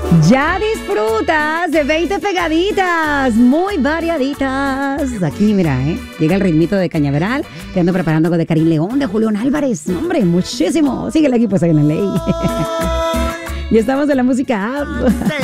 Ya disfrutas de 20 pegaditas, muy variaditas. Aquí, mira, llega el ritmito de Cañaveral. Te ando preparando con de Karim León, de Julián Álvarez. Hombre, muchísimo. Síguele aquí, pues, en la ley. Y estamos en la música app.